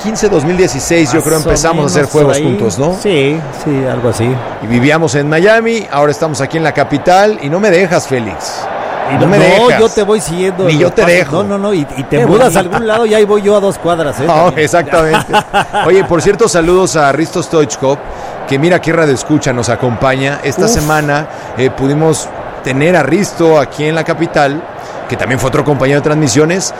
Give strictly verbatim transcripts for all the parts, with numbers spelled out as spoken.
quince, dos mil dieciséis, Más yo creo empezamos a hacer juegos ahí. juntos, ¿no? Sí, sí, algo así. Y vivíamos en Miami, ahora estamos aquí en la capital y no me dejas, Félix. Y no, no, me no, dejas. yo te voy siguiendo. Ni yo te pasos. dejo. No, no, no, y, y te Qué mudas bonito. a algún lado y ahí voy yo a dos cuadras, ¿eh? No, exactamente. Oye, por cierto, saludos a Risto Stoichkov, que mira qué radio escucha, nos acompaña. Esta Uf. semana eh, pudimos tener a Risto aquí en la capital, que también fue otro compañero de transmisiones,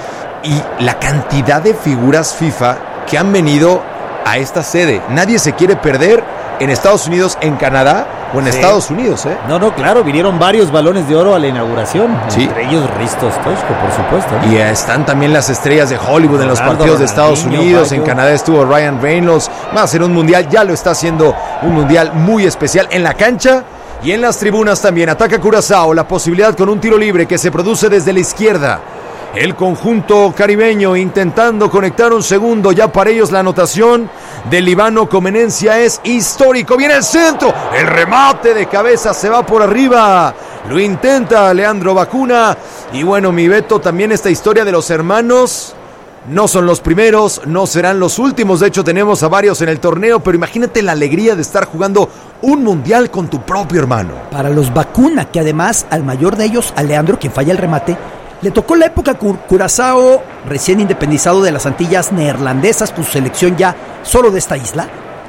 y la cantidad de figuras FIFA que han venido a esta sede. Nadie se quiere perder en Estados Unidos, en Canadá o en Sí. Estados Unidos, ¿eh? No, no, claro, vinieron varios balones de oro a la inauguración. Sí. Entre ellos Risto Stoichkov, por supuesto. Y eh, están también las estrellas de Hollywood en los Ronaldo, partidos de Estados Ronaldinho, Unidos. En Bayo. Canadá estuvo Ryan Reynolds. Va a ser un mundial, ya lo está haciendo un mundial muy especial en la cancha y en las tribunas también. Ataca Curazao, la posibilidad con un tiro libre que se produce desde la izquierda. El conjunto caribeño intentando conectar un segundo, ya para ellos la anotación del Líbano Comenencia es histórico. Viene el centro, el remate de cabeza se va por arriba. Lo intenta Leandro Bacuna. Y bueno, mi Beto, también esta historia de los hermanos. No son los primeros, no serán los últimos. De hecho, tenemos a varios en el torneo. Pero imagínate la alegría de estar jugando un mundial con tu propio hermano. Para los Bacuna, que además al mayor de ellos, a Leandro, quien falla el remate, le tocó la época Cur- Curazao, recién independizado de las Antillas neerlandesas, pues su selección ya solo de esta isla,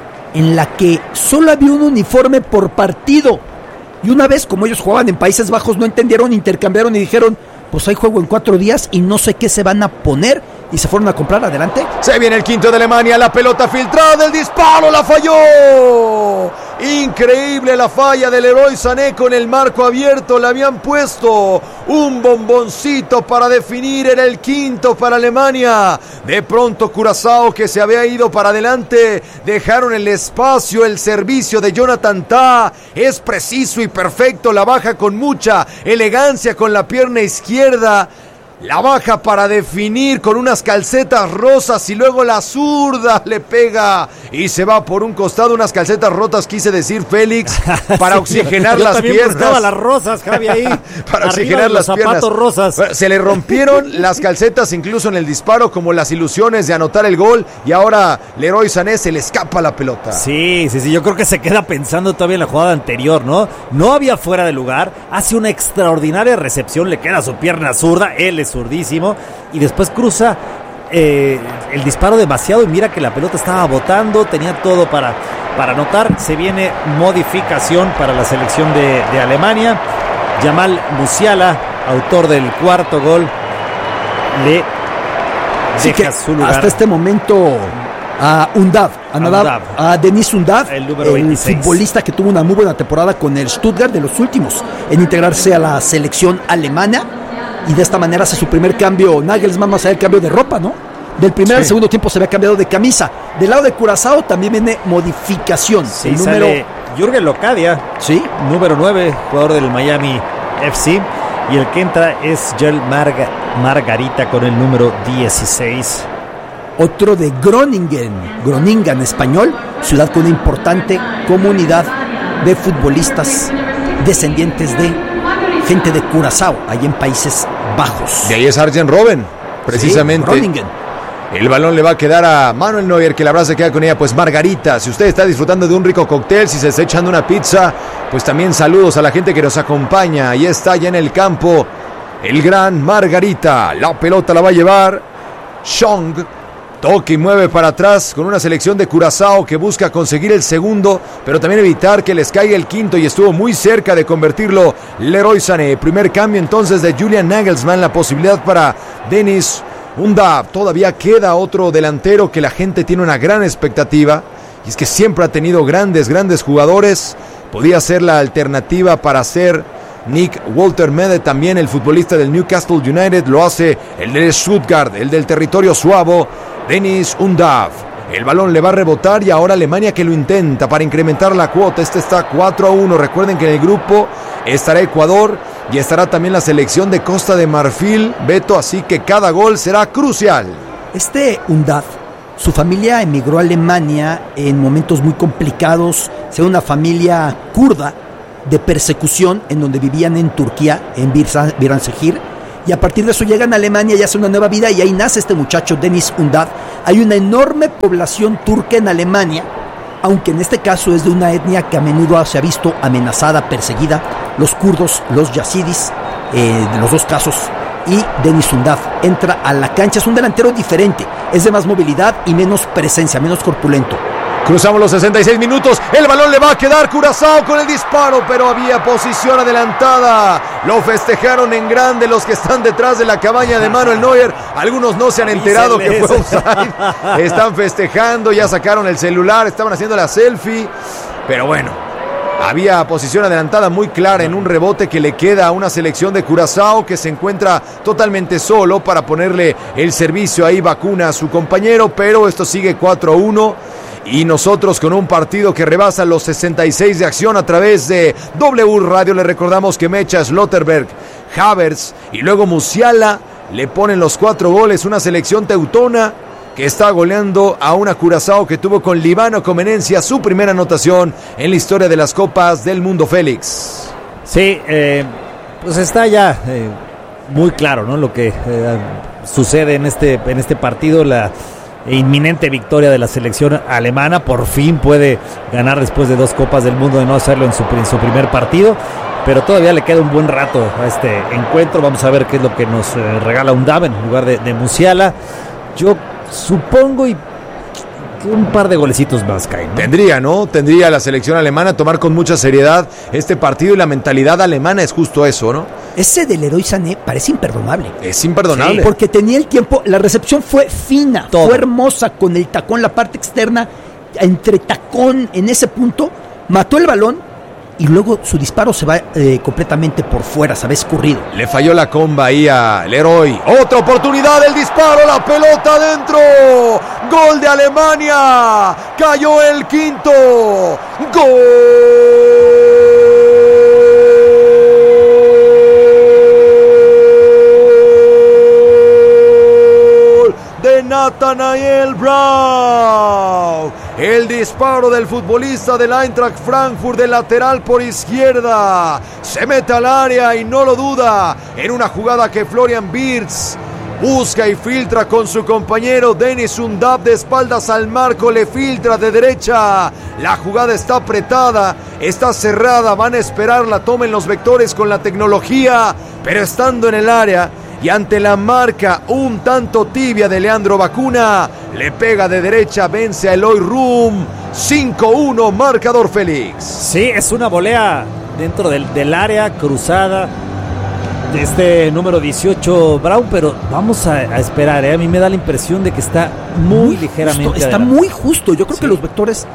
en la que solo había un uniforme por partido. Y una vez, como ellos jugaban en Países Bajos, no entendieron, intercambiaron y dijeron, pues hay juego en cuatro días y no sé qué se van a poner. Y se fueron a comprar, adelante. Se viene el quinto de Alemania, la pelota filtrada, el disparo, la falló. Increíble la falla del Leroy Sané con el marco abierto. Le habían puesto un bomboncito para definir, era el quinto para Alemania. De pronto Curazao, que se había ido para adelante, dejaron el espacio, el servicio de Jonathan Tah. Es preciso y perfecto, la baja con mucha elegancia con la pierna izquierda. La baja para definir con unas calcetas rosas y luego la zurda le pega y se va por un costado. Unas calcetas rotas, quise decir, Félix, para oxigenar yo las también piernas. buscaba las rosas, Javi, ahí. Para Arriba oxigenar de las los piernas. zapatos rosas. Se le rompieron las calcetas incluso en el disparo, como las ilusiones de anotar el gol. Y ahora Leroy Sané se le escapa la pelota. Sí, sí, sí, yo creo que se queda pensando todavía en la jugada anterior, ¿no? No había fuera de lugar, hace una extraordinaria recepción, le queda su pierna zurda, él es zurdísimo, y después cruza eh, el disparo demasiado y mira que la pelota estaba botando, tenía todo para, para anotar. Se viene modificación para la selección de, de Alemania. Jamal Musiala, autor del cuarto gol, le Así deja que su lugar. hasta este momento a Undav, a, Nadav, Undav. a Denis Undav, El número veintiséis. futbolista que tuvo una muy buena temporada con el Stuttgart, de los últimos en integrarse a la selección alemana, y de esta manera hace su primer cambio. Nagelsmann va a hacer el cambio de ropa, ¿no? Del primer Sí. al segundo tiempo se había cambiado de camisa. Del lado de Curazao también viene modificación. Sí, el número, sale Jürgen Locadia, sí, número nueve, jugador del Miami F C. Y el que entra es Joel Marga, Margarita con el número dieciséis. otro de Groningen, Groningen español, ciudad con una importante comunidad de futbolistas descendientes de gente de Curazao, allá en Países Bajos. De ahí es Arjen Robben, precisamente. Sí, Groningen. El balón le va a quedar a Manuel Neuer, que la verdad se queda con ella. Pues Margarita, si usted está disfrutando de un rico cóctel, si se está echando una pizza, pues también saludos a la gente que nos acompaña. Ahí está ya en el campo el gran Margarita. La pelota la va a llevar Chong. Toque y mueve para atrás con una selección de Curazao que busca conseguir el segundo, pero también evitar que les caiga el quinto, y estuvo muy cerca de convertirlo Leroy Sané. Primer cambio entonces de Julian Nagelsmann, la posibilidad para Denis Undav. Todavía queda otro delantero que la gente tiene una gran expectativa, y es que siempre ha tenido grandes, grandes jugadores. Podía ser la alternativa para hacer Nick Wolter-Mede, también el futbolista del Newcastle United. Lo hace el del Stuttgart, el del territorio suavo, Denis Undav. El balón le va a rebotar y ahora Alemania que lo intenta para incrementar la cuota. Este está cuatro a uno. Recuerden que en el grupo estará Ecuador y estará también la selección de Costa de Marfil, Beto, así que cada gol será crucial. Este Undav, su familia emigró a Alemania en momentos muy complicados, siendo una familia kurda de persecución, en donde vivían en Turquía, en Viranşehir, y a partir de eso llegan a Alemania y hacen una nueva vida y ahí nace este muchacho, Deniz Undav. Hay una enorme población turca en Alemania, aunque en este caso es de una etnia que a menudo se ha visto amenazada, perseguida, los kurdos, los yazidis, eh, de los dos casos, y Deniz Undav entra a la cancha, es un delantero diferente, es de más movilidad y menos presencia, menos corpulento. Cruzamos los sesenta y seis minutos, el balón le va a quedar Curazao con el disparo, pero había posición adelantada, lo festejaron en grande los que están detrás de la cabaña de Manuel Neuer, algunos no se han enterado que fue offside, están festejando, ya sacaron el celular, estaban haciendo la selfie, pero bueno, había posición adelantada muy clara en un rebote que le queda a una selección de Curazao que se encuentra totalmente solo para ponerle el servicio ahí vacuna a su compañero, pero esto sigue cuatro a uno. Y nosotros con un partido que rebasa los sesenta y seis de acción a través de W Radio. Le recordamos que Mecha, Schlotterberg, Havertz y luego Musiala le ponen los cuatro goles. Una selección teutona que está goleando a una Curazao que tuvo con Líbano Comenencia su primera anotación en la historia de las Copas del Mundo, Félix. Sí, eh, pues está ya eh, muy claro, ¿no? Lo que eh, sucede en este, en este partido, la inminente victoria de la selección alemana, por fin puede ganar después de dos Copas del Mundo de no hacerlo en su, en su primer partido, pero todavía le queda un buen rato a este encuentro. Vamos a ver qué es lo que nos eh, regala Undav en lugar de, de Musiala. Yo supongo y que un par de golecitos más caen, ¿no? Tendría, ¿no? Tendría la selección alemana tomar con mucha seriedad este partido, y la mentalidad alemana es justo eso, ¿no? Ese del Leroy Sané parece imperdonable. Es imperdonable. Sí, porque tenía el tiempo, la recepción fue fina, Todo. fue hermosa con el tacón, la parte externa, entre tacón en ese punto, mató el balón y luego su disparo se va eh, completamente por fuera, se va escurrido. Le falló la comba ahí a Leroy. Otra oportunidad, el disparo, la pelota adentro. Gol de Alemania. Cayó el quinto. Gol de Nathanael Brown. El disparo del futbolista del Eintracht Frankfurt de lateral por izquierda. Se mete al área y no lo duda. En una jugada que Florian Wirtz busca y filtra con su compañero Deniz Undav de espaldas al marco. Le filtra de derecha. La jugada está apretada, está cerrada. Van a esperar la toma en los vectores con la tecnología. Pero estando en el área y ante la marca un tanto tibia de Leandro Bacuna, le pega de derecha, vence a Eloy Room. cinco uno, marcador, Félix. Sí, es una volea dentro del, del área cruzada de este número dieciocho Brown, pero vamos a, a esperar, ¿eh? A mí me da la impresión de que está muy, muy ligeramente justo, está adelante. muy justo, yo creo sí. que los vectores,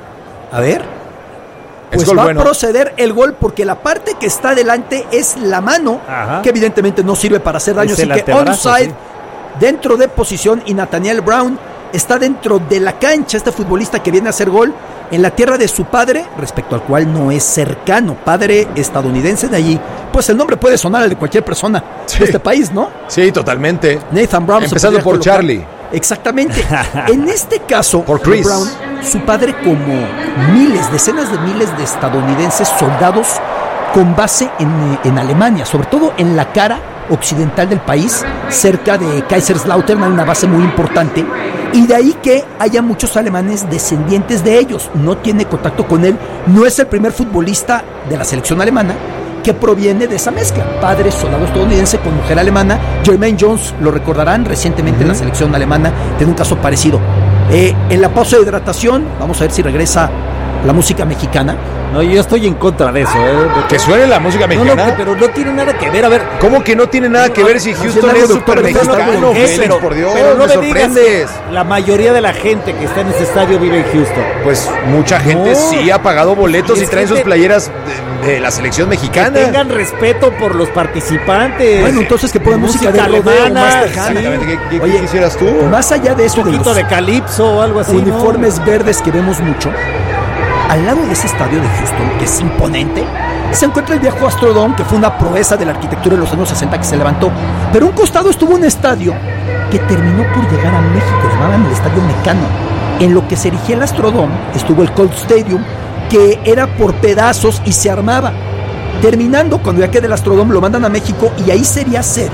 a ver, pues va bueno. a proceder el gol, porque la parte que está adelante es la mano, Ajá. que evidentemente no sirve para hacer daño, es así que onside, sí. dentro de posición, y Nathanael Brown está dentro de la cancha, este futbolista que viene a hacer gol en la tierra de su padre, respecto al cual no es cercano, padre estadounidense de allí. Pues el nombre puede sonar al de cualquier persona sí. de este país, ¿no? Sí, totalmente. Nathan Brown. Empezando por colocar. Charlie. Exactamente. En este caso, por Chris. Brown, su padre, como miles, decenas de miles de estadounidenses, soldados con base en, en Alemania, sobre todo en la cara occidental del país, cerca de Kaiserslautern, hay una base muy importante, y de ahí que haya muchos alemanes descendientes de ellos. No tiene contacto con él, no es el primer futbolista de la selección alemana que proviene de esa mezcla, padre soldado estadounidense con mujer alemana. Jermaine Jones, lo recordarán, recientemente uh-huh. en la selección alemana tiene un caso parecido. Eh, en la pausa de hidratación vamos a ver si regresa la música mexicana. No, yo estoy en contra de eso, ¿eh? De que suene la música mexicana. No, no, pero no tiene nada que ver. A ver, ¿cómo que no tiene nada que ver si Houston es súper mexicano? Es, pero, por Dios, pero no me, me sorprendes. La mayoría de la gente que está en ese estadio vive en Houston. Pues mucha gente no. sí ha pagado boletos y, y traen sus playeras de, de la selección mexicana. Que tengan respeto por los participantes. Bueno, entonces que pongan música, música de alemana. Sí. ¿Qué, qué, Oye, ¿qué quisieras tú? Más allá de eso, un poquito de, de calipso o algo así. Uniformes ¿no? verdes que vemos mucho. Al lado de ese estadio de Houston, que es imponente, se encuentra el viejo Astrodome, que fue una proeza de la arquitectura de los años sesenta que se levantó. Pero a un costado estuvo un estadio que terminó por llegar a México, le llamaban el Estadio Mecano. En lo que se erigía el Astrodome estuvo el Colt Stadium, que era por pedazos y se armaba. Terminando, cuando ya queda el Astrodome, lo mandan a México y ahí sería sede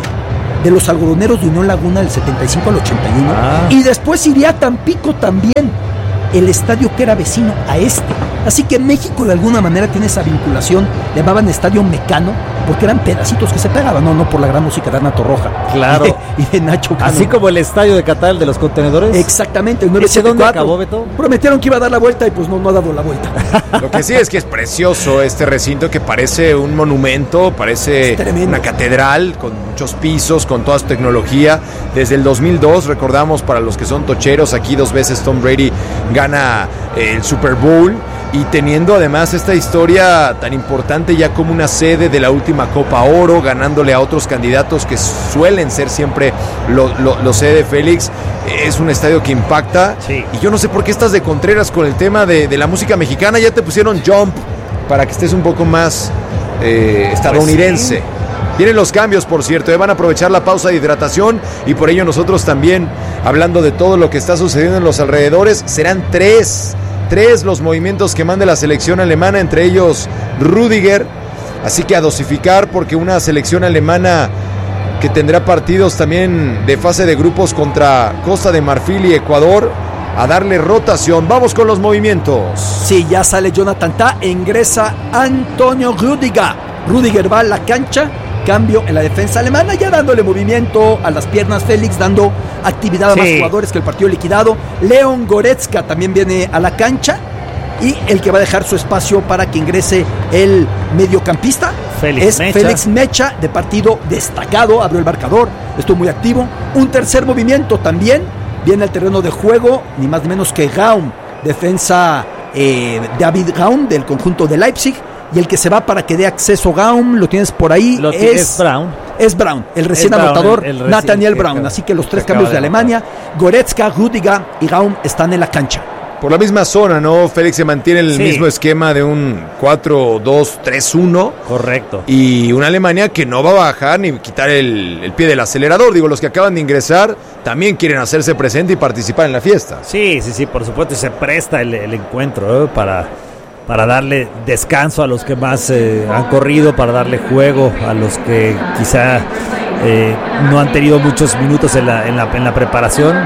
de los algodoneros de Unión Laguna del setenta y cinco al ochenta y uno. Ah. Y después iría a Tampico también, el estadio que era vecino a este. Así que México de alguna manera tiene esa vinculación. Le llamaban Estadio Mecano porque eran pedacitos que se pegaban, no, no por la gran música de Ana Torroja. Claro. Y de, y de Nacho Cano. Así como el estadio de Qatar, el de los contenedores. Exactamente. El ¿Ese dónde acabó, Beto? Prometieron que iba a dar la vuelta y pues no, no ha dado la vuelta. Lo que sí es que es precioso este recinto que parece un monumento, parece una catedral con muchos pisos, con toda su tecnología. Desde el dos mil dos, recordamos para los que son tocheros, aquí dos veces Tom Brady gana el Super Bowl. Y teniendo además esta historia tan importante ya como una sede de la última Copa Oro, ganándole a otros candidatos que suelen ser siempre los lo, lo sede, Félix, es un estadio que impacta. Sí. Y yo no sé por qué estás de Contreras con el tema de, de la música mexicana. Ya te pusieron Jump para que estés un poco más eh, estadounidense. Pues sí. Vienen los cambios, por cierto, eh, van a aprovechar la pausa de hidratación y por ello nosotros también, hablando de todo lo que está sucediendo en los alrededores, serán tres Tres los movimientos que mande la selección alemana, entre ellos Rüdiger. Así que a dosificar, porque una selección alemana que tendrá partidos también de fase de grupos contra Costa de Marfil y Ecuador, a darle rotación. Vamos con los movimientos. Sí, ya sale Jonathan Tah, ingresa Antonio Rüdiger. Rüdiger va a la cancha. Cambio en la defensa alemana, ya dándole movimiento a las piernas, Félix, dando actividad a sí. más jugadores que el partido liquidado. Leon Goretzka también viene a la cancha y el que va a dejar su espacio para que ingrese el mediocampista Félix es Mecha. Félix Mecha, de partido destacado, abrió el marcador, estuvo muy activo. Un tercer movimiento también, viene al terreno de juego, ni más ni menos que Raum, defensa eh, David Raum del conjunto de Leipzig. Y el que se va para que dé acceso Gaum, lo tienes por ahí, lo es, es Brown. Es Brown, el recién es anotador Brown, el, el Nathaniel recién, Brown. Que, Así que los tres que cambios de, de Alemania, Goretzka, Rüdiger y Gaum están en la cancha. Por la misma zona, ¿no? Félix se mantiene el sí. mismo esquema de un cuatro dos tres uno. Correcto. Y una Alemania que no va a bajar ni quitar el, el pie del acelerador. Digo, los que acaban de ingresar también quieren hacerse presente y participar en la fiesta. Sí, sí, sí, por supuesto. Y se presta el, el encuentro ¿eh? para... para darle descanso a los que más eh, han corrido, para darle juego a los que quizá eh, no han tenido muchos minutos en la, en la, en la preparación.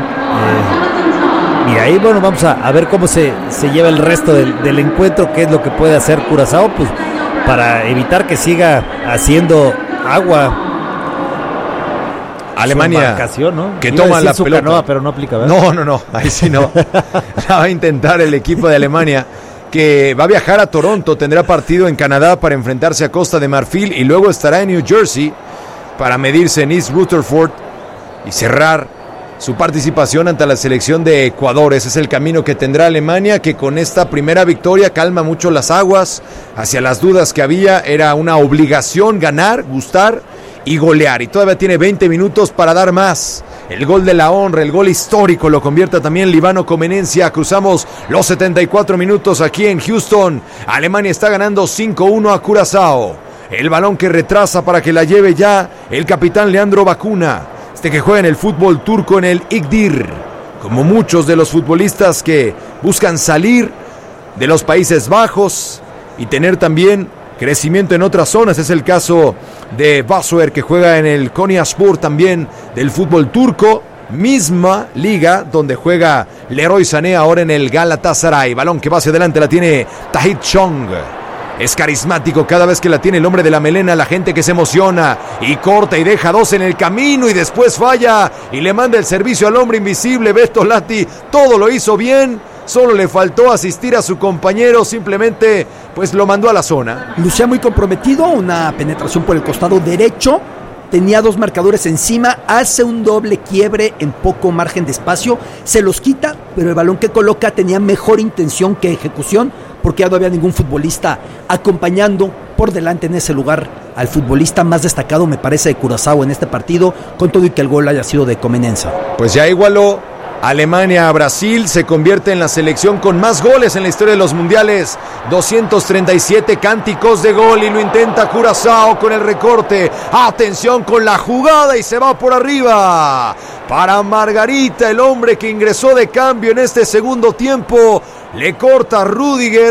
Eh, y ahí, bueno, vamos a, a ver cómo se, se lleva el resto del, del encuentro, qué es lo que puede hacer Curazao, pues para evitar que siga haciendo agua. Alemania, ¿no? que toma la pelota. Canoa, pero no aplica, ¿verdad? No, no, no, ahí sí no. La va a intentar el equipo de Alemania, que va a viajar a Toronto, tendrá partido en Canadá para enfrentarse a Costa de Marfil y luego estará en New Jersey para medirse en East Rutherford y cerrar su participación ante la selección de Ecuador. Ese es el camino que tendrá Alemania, que con esta primera victoria calma mucho las aguas hacia las dudas que había. Era una obligación ganar, gustar y golear, y todavía tiene veinte minutos para dar más. El gol de la honra, el gol histórico, lo convierte también Líbano Comenencia. Cruzamos los setenta y cuatro minutos aquí en Houston. Alemania está ganando cinco uno a Curazao. El balón que retrasa para que la lleve ya el capitán Leandro Bacuna, este que juega en el fútbol turco en el İgdir. Como muchos de los futbolistas que buscan salir de los Países Bajos y tener también crecimiento en otras zonas. Es el caso de Basuer, que juega en el Konyaspor también del fútbol turco, misma liga donde juega Leroy Sané ahora en el Galatasaray. Balón que va hacia adelante, la tiene Tahith Chong. Es carismático cada vez que la tiene el hombre de la melena, la gente que se emociona y corta y deja dos en el camino y después falla y le manda el servicio al hombre invisible. Beto Lati, todo lo hizo bien, solo le faltó asistir a su compañero, simplemente pues lo mandó a la zona. Lucía muy comprometido, una penetración por el costado derecho, tenía dos marcadores encima, hace un doble quiebre en poco margen de espacio, se los quita, pero el balón que coloca tenía mejor intención que ejecución, porque ya no había ningún futbolista acompañando por delante en ese lugar al futbolista más destacado, me parece, de Curazao en este partido, con todo y que el gol haya sido de Comenenza. Pues ya igualó Alemania a Brasil, se convierte en la selección con más goles en la historia de los mundiales, doscientos treinta y siete cánticos de gol, y lo intenta Curazao con el recorte. Atención con la jugada y se va por arriba para Margarita, el hombre que ingresó de cambio en este segundo tiempo. Le corta a Rüdiger,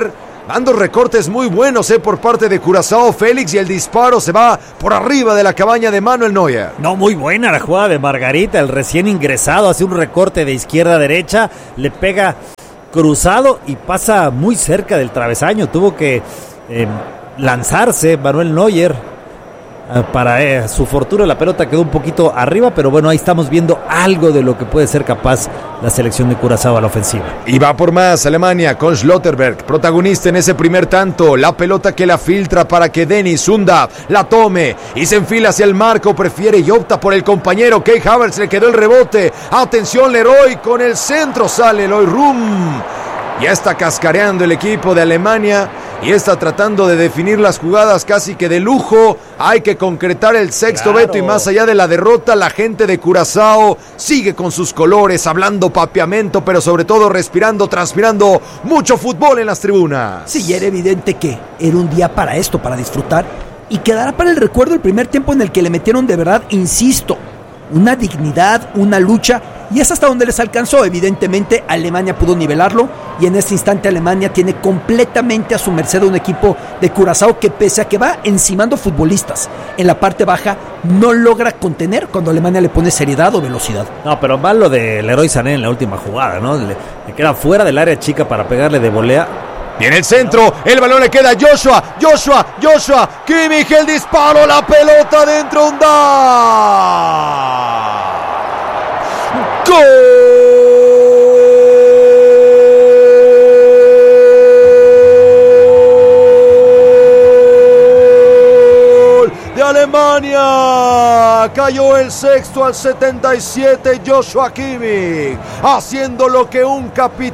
Van dos recortes muy buenos eh, por parte de Curazao, Félix, y el disparo se va por arriba de la cabaña de Manuel Neuer. No, muy buena la jugada de Margarita, el recién ingresado, hace un recorte de izquierda a derecha, le pega cruzado y pasa muy cerca del travesaño. Tuvo que eh, lanzarse Manuel Neuer. Para eh, su fortuna la pelota quedó un poquito arriba, pero bueno, ahí estamos viendo algo de lo que puede ser capaz la selección de Curazao a la ofensiva. Y va por más Alemania con Schlotterberg, protagonista en ese primer tanto. La pelota que la filtra para que Dennis Undav la tome y se enfila hacia el marco, prefiere y opta por el compañero. Kai Havertz, le quedó el rebote. Atención Leroy, con el centro sale Eloy Rum. Ya está cascareando el equipo de Alemania y está tratando de definir las jugadas casi que de lujo. Hay que concretar el sexto, claro. Beto, y más allá de la derrota, la gente de Curazao sigue con sus colores, hablando papiamento, pero sobre todo respirando, transpirando mucho fútbol en las tribunas. Sí, era evidente que era un día para esto, para disfrutar, y quedará para el recuerdo el primer tiempo en el que le metieron de verdad, insisto, una dignidad, una lucha, y es hasta donde les alcanzó. Evidentemente Alemania pudo nivelarlo, y en este instante Alemania tiene completamente a su merced un equipo de Curazao que, pese a que va encimando futbolistas en la parte baja, no logra contener cuando Alemania le pone seriedad o velocidad. No, pero mal lo de Leroy Sané en la última jugada, ¿no? Le, le queda fuera del área chica para pegarle de volea. Viene el centro, el balón le queda a Joshua, Joshua, Joshua, Kimmich, el disparo, la pelota dentro, un da. ¡Gol de Alemania! Cayó el sexto al setenta y siete, Joshua Kimmich, haciendo lo que un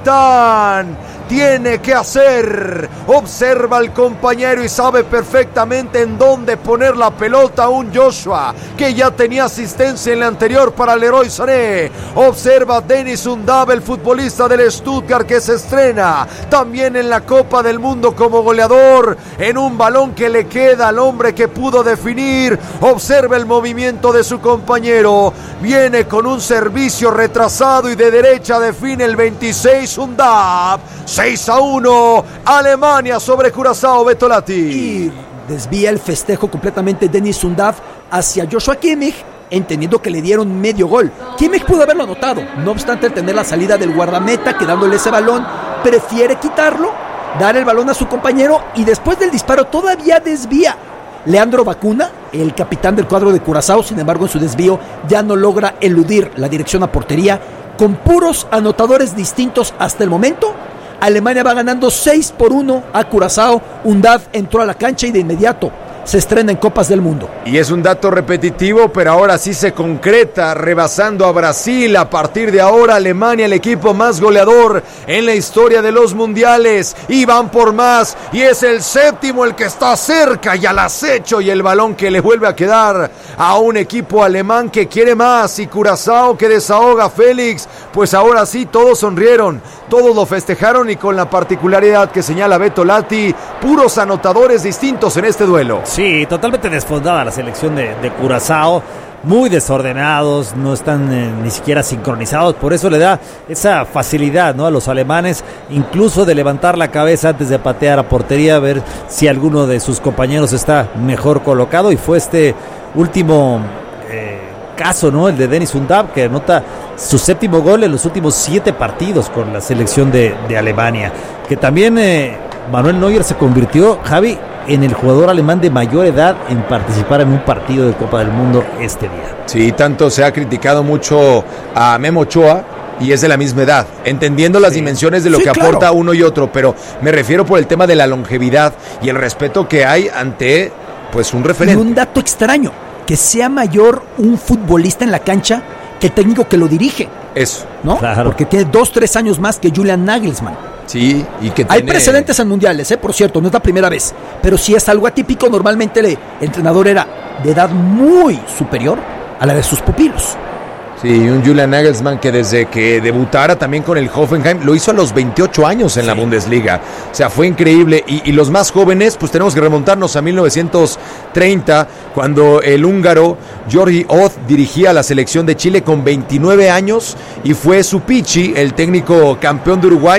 capitán tiene que hacer. Observa al compañero y sabe perfectamente en dónde poner la pelota. Un Joshua que ya tenía asistencia en la anterior para Leroy Sané. Observa a Dennis Undav, el futbolista del Stuttgart, que se estrena también en la Copa del Mundo como goleador, en un balón que le queda al hombre que pudo definir. Observa el movimiento de su compañero. Viene con un servicio retrasado y de derecha define el veintiséis Undav. seis a uno, Alemania sobre Curazao, Betolati. Y desvía el festejo completamente Dennis Undav hacia Joshua Kimmich, entendiendo que le dieron medio gol. Kimmich pudo haberlo anotado, no obstante, al tener la salida del guardameta quedándole ese balón, prefiere quitarlo, dar el balón a su compañero y después del disparo todavía desvía. Leandro Bacuna, el capitán del cuadro de Curazao, sin embargo, en su desvío ya no logra eludir la dirección a portería. Con puros anotadores distintos hasta el momento, Alemania va ganando seis por uno a Curazao. Undav entró a la cancha y de inmediato se estrena en Copas del Mundo. Y es un dato repetitivo, pero ahora sí se concreta, rebasando a Brasil. A partir de ahora, Alemania, el equipo más goleador en la historia de los mundiales. Y van por más, y es el séptimo el que está cerca y al acecho, y el balón que le vuelve a quedar a un equipo alemán que quiere más. Y Curazao que desahoga, Félix, pues ahora sí todos sonrieron, todos lo festejaron, y con la particularidad que señala Betolati, puros anotadores distintos en este duelo. Sí, totalmente desfondada la selección de, de Curazao, muy desordenados, no están eh, ni siquiera sincronizados, por eso le da esa facilidad, ¿no?, a los alemanes, incluso de levantar la cabeza antes de patear a portería, a ver si alguno de sus compañeros está mejor colocado, y fue este último eh, caso, ¿no?, el de Dennis Undav, que anota su séptimo gol en los últimos siete partidos con la selección de, de Alemania, que también eh, Manuel Neuer se convirtió, Javi, en el jugador alemán de mayor edad en participar en un partido de Copa del Mundo este día. Sí, tanto se ha criticado mucho a Memo Ochoa, y es de la misma edad, entendiendo las sí. dimensiones de lo sí, que claro. aporta uno y otro, pero me refiero por el tema de la longevidad y el respeto que hay ante, pues, un referente. Y un dato extraño, que sea mayor un futbolista en la cancha que el técnico que lo dirige. Eso, ¿no? Claro. Porque tiene dos, tres años más que Julian Nagelsmann. Sí, y que Hay tiene... precedentes en mundiales, ¿eh? Por cierto, no es la primera vez, pero sí es algo atípico. Normalmente el entrenador era de edad muy superior a la de sus pupilos. Sí, un Julian Nagelsmann que desde que debutara también con el Hoffenheim lo hizo a los veintiocho años en sí. la Bundesliga. O sea, fue increíble. Y, y los más jóvenes, pues tenemos que remontarnos a mil novecientos treinta, cuando el húngaro György Oth dirigía a la selección de Chile con veintinueve años, y fue su Pichi, el técnico campeón de Uruguay,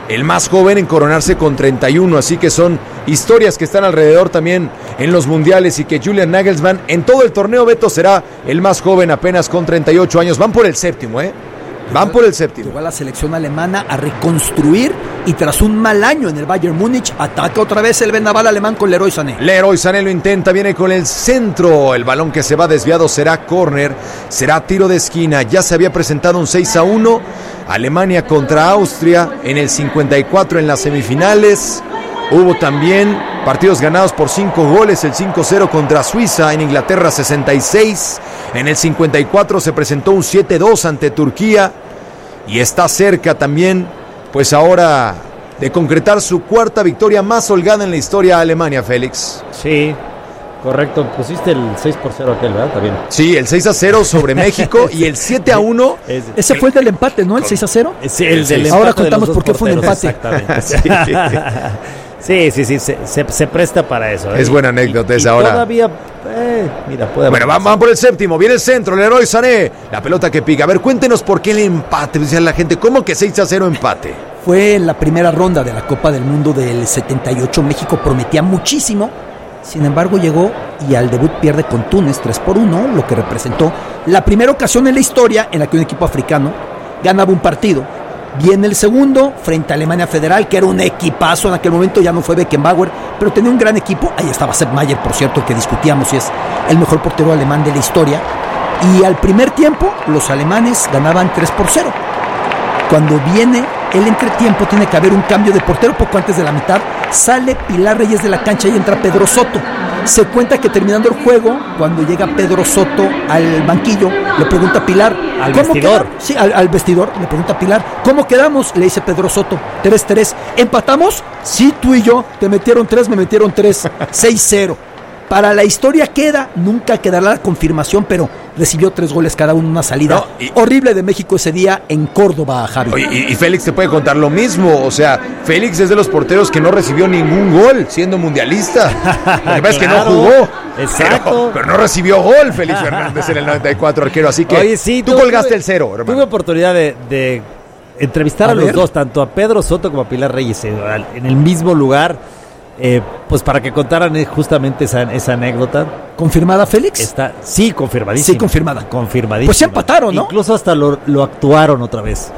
el más joven en coronarse con treinta y uno, así que son historias que están alrededor también en los mundiales y que Julian Nagelsmann en todo el torneo, Beto, será el más joven apenas con treinta y ocho años. Van por el séptimo, ¿eh? Van por el séptimo. Llegó a la selección alemana a reconstruir y tras un mal año en el Bayern Múnich, ataca otra vez el vendaval alemán con Leroy Sané. Leroy Sané lo intenta, viene con el centro. El balón que se va desviado será córner, será tiro de esquina. Ya se había presentado un seis a uno. Alemania contra Austria en el cincuenta y cuatro en las semifinales. Hubo también partidos ganados por cinco goles, el cinco cero contra Suiza, en Inglaterra sesenta y seis. En el cincuenta y cuatro se presentó un siete dos ante Turquía. Y está cerca también, pues ahora, de concretar su cuarta victoria más holgada en la historia de Alemania, Félix. Sí, correcto. Pusiste el seis por cero aquel, ¿verdad? También. Sí, el seis a cero sobre México y el siete a uno. Es, Ese fue el del empate, ¿no? El seis a cero. Sí, el del empate. Ahora contamos por qué fue un empate. Exactamente. Sí, sí, sí, se, se, se presta para eso. Es ¿eh? buena anécdota y, esa y ahora. Todavía, eh, mira, puede Bueno, van, van por el séptimo, viene el centro, Leroy Sané, la pelota que pica. A ver, cuéntenos por qué el empate, decía la gente, ¿cómo que seis a cero empate? Fue en la primera ronda de la Copa del Mundo del setenta y ocho, México prometía muchísimo, sin embargo llegó y al debut pierde con Túnez tres por uno, lo que representó la primera ocasión en la historia en la que un equipo africano ganaba un partido. Viene el segundo frente a Alemania Federal, que era un equipazo en aquel momento, ya no fue Beckenbauer, pero tenía un gran equipo. Ahí estaba Sepp Maier, por cierto, que discutíamos si es el mejor portero alemán de la historia. Y al primer tiempo, los alemanes ganaban tres por cero. Cuando viene el entretiempo, tiene que haber un cambio de portero poco antes de la mitad. Sale Pilar Reyes de la cancha y entra Pedro Soto. Se cuenta que terminando el juego, cuando llega Pedro Soto al banquillo, le pregunta a Pilar, al ¿cómo vestidor? Queda? Sí, al, al vestidor, le pregunta a Pilar, ¿cómo quedamos? Le dice Pedro Soto, tres tres. ¿Empatamos? Sí, tú y yo. Te metieron tres, me metieron tres. seis cero. Para la historia queda, nunca quedará la confirmación, pero recibió tres goles cada uno, una salida no, y, horrible de México ese día en Córdoba, Javi. Y, y Félix te puede contar lo mismo, o sea, Félix es de los porteros que no recibió ningún gol siendo mundialista. La verdad es que no jugó. Exacto. Pero, pero no recibió gol Félix Fernández en el noventa y cuatro, arquero, así que Oye, sí, tú, tú colgaste tuve, el cero, hermano. Tuve oportunidad de, de entrevistar a, a los dos, tanto a Pedro Soto como a Pilar Reyes, en el mismo lugar. Eh, pues para que contaran justamente esa, esa anécdota. ¿Confirmada, Félix? Está, sí, confirmadísima. Sí, confirmada. Confirmadísima. Pues se empataron, ¿no? Incluso hasta lo, lo actuaron otra vez.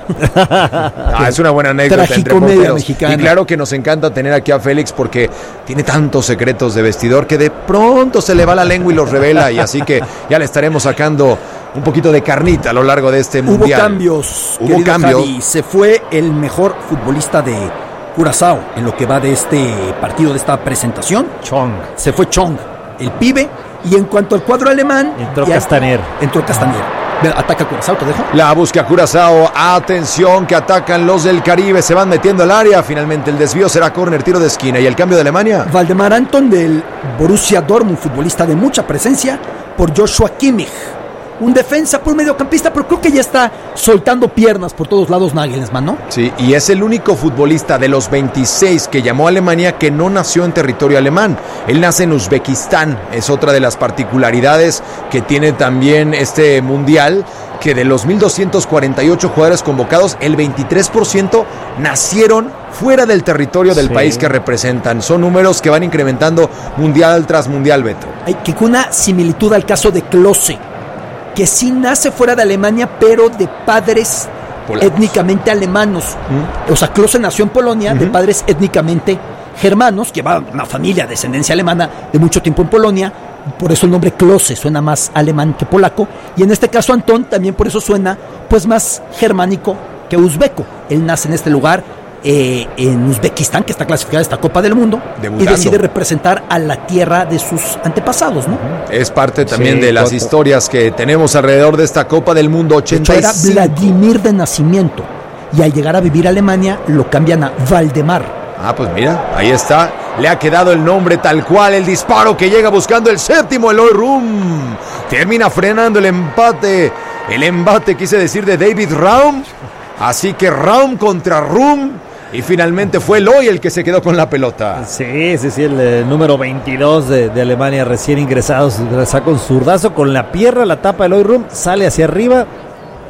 Ah, es una buena anécdota entre porteros. Mexicana. Y claro que nos encanta tener aquí a Félix porque tiene tantos secretos de vestidor que de pronto se le va la lengua y los revela. Y así que ya le estaremos sacando un poquito de carnita a lo largo de este mundial. Hubo cambios. Hubo cambios. Javi. Se fue el mejor futbolista de Curazao en lo que va de este partido, de esta presentación. Chong. Se fue Chong, el pibe. Y en cuanto al cuadro alemán, entró Castaner. Entró Castaner. Ataca Curazao, ¿te dejo? La busca Curazao. Atención, que atacan los del Caribe. Se van metiendo al área. Finalmente el desvío será córner, tiro de esquina. ¿Y el cambio de Alemania? Valdemar Anton del Borussia Dortmund, futbolista de mucha presencia, por Joshua Kimmich. Un defensa por mediocampista, pero creo que ya está soltando piernas por todos lados Nagelsmann, ¿no? Sí, y es el único futbolista de los veintiséis que llamó a Alemania que no nació en territorio alemán. Él nace en Uzbekistán, es otra de las particularidades que tiene también este mundial, que de los mil doscientos cuarenta y ocho jugadores convocados, el veintitrés por ciento nacieron fuera del territorio del sí. país que representan. Son números que van incrementando mundial tras mundial, Beto. Hay que una similitud al caso de Klose, que sí nace fuera de Alemania, pero de padres polacos, étnicamente alemanos. ¿Mm? O sea, Klose nació en Polonia, uh-huh. de padres étnicamente germanos, que va una familia de descendencia alemana de mucho tiempo en Polonia, por eso el nombre Klose suena más alemán que polaco, y en este caso Antón también por eso suena pues más germánico que uzbeco. Él nace en este lugar, Eh, en Uzbekistán, que está clasificada esta Copa del Mundo, debutando, y decide representar a la tierra de sus antepasados, ¿no? Es parte también sí, de las todo. historias que tenemos alrededor de esta Copa del Mundo. ochenta y cinco. De hecho, era Vladimir de nacimiento, y al llegar a vivir a Alemania lo cambian a Valdemar. Ah, pues mira, ahí está, le ha quedado el nombre tal cual. El disparo que llega buscando el séptimo, Eloy Rum, termina frenando el empate, el embate quise decir de David Raum, así que Raum contra Rum. Y finalmente fue Eloy el que se quedó con la pelota. Sí, sí, sí, el eh, número veintidós de, de Alemania, recién ingresado, ingresa con zurdazo, con la pierna, la tapa Eloy Rum, sale hacia arriba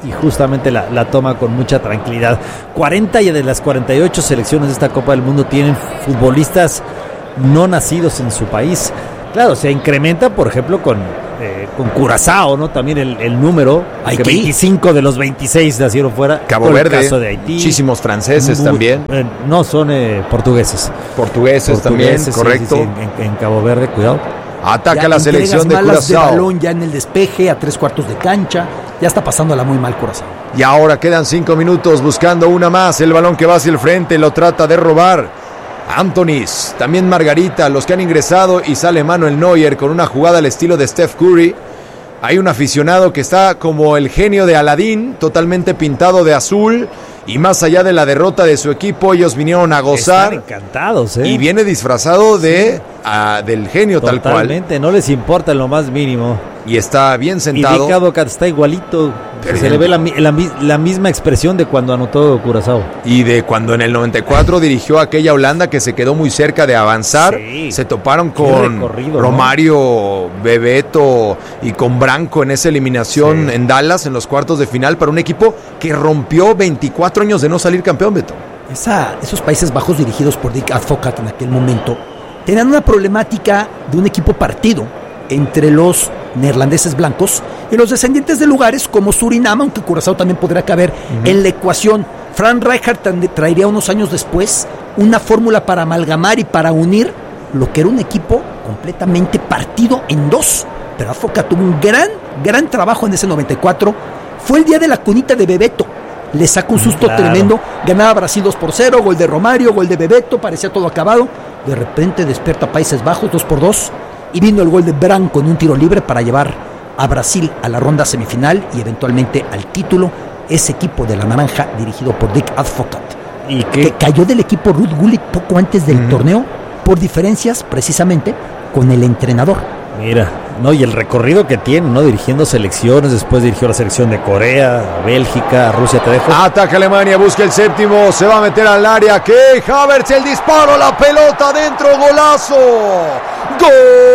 y justamente la, la toma con mucha tranquilidad. cuarenta de las cuarenta y ocho selecciones de esta Copa del Mundo tienen futbolistas no nacidos en su país. Claro, se incrementa, por ejemplo, con, eh, con Curazao, ¿no? También el, el número, que veinticinco de los veintiséis nacieron fuera. Cabo Verde, el caso de Haití. Muchísimos franceses Muy, también. Eh, no, son eh, portugueses. portugueses. Portugueses también, sí, correcto. Sí, sí, en, en Cabo Verde, cuidado. Ataca ya la selección de Curazao. De balón ya en el despeje, a tres cuartos de cancha. Ya está pasándola muy mal Curazao. Y ahora quedan cinco minutos buscando una más. El balón que va hacia el frente lo trata de robar Antonis, también Margarita, los que han ingresado, y sale Manuel Neuer con una jugada al estilo de Steph Curry. Hay un aficionado que está como el genio de Aladín, totalmente pintado de azul, y más allá de la derrota de su equipo, ellos vinieron a gozar. Están encantados, ¿eh? Y viene disfrazado de, sí. uh, del genio Totalmente, tal cual. Totalmente, no les importa en lo más mínimo. Y está bien sentado. Y Ricardo Cat está igualito. Se le ve la, la, la misma expresión de cuando anotó Curazao. Y de cuando en el noventa y cuatro dirigió a aquella Holanda que se quedó muy cerca de avanzar. Sí. Se toparon con Romario, ¿no? Bebeto y con Branco en esa eliminación sí. en Dallas en los cuartos de final para un equipo que rompió veinticuatro años de no salir campeón, Beto. Esa, esos Países Bajos dirigidos por Dick Advocaat en aquel momento tenían una problemática de un equipo partido entre los neerlandeses blancos y los descendientes de lugares como Surinam, aunque Curazao también podría caber uh-huh. en la ecuación. Frank Rijkaard traería unos años después una fórmula para amalgamar y para unir lo que era un equipo completamente partido en dos. Pero Advocaat tuvo un gran, gran trabajo en ese noventa y cuatro. Fue el día de la cunita de Bebeto. Le sacó un susto claro. tremendo. Ganaba Brasil dos por cero, gol de Romario, gol de Bebeto, parecía todo acabado. De repente despierta Países Bajos dos por dos. Y vino el gol de Branco en un tiro libre para llevar a Brasil a la ronda semifinal y eventualmente al título. Ese equipo de la naranja dirigido por Dick Advocaat. ¿Y qué? Que cayó del equipo Ruud Gullit poco antes del mm. torneo por diferencias precisamente con el entrenador. Mira, no, y el recorrido que tiene, ¿no? Dirigiendo selecciones, después dirigió la selección de Corea, a Bélgica, a Rusia, te dejo. Ataca Alemania, busca el séptimo, se va a meter al área. Keylor Havertz, el disparo, la pelota dentro, golazo. ¡Gol!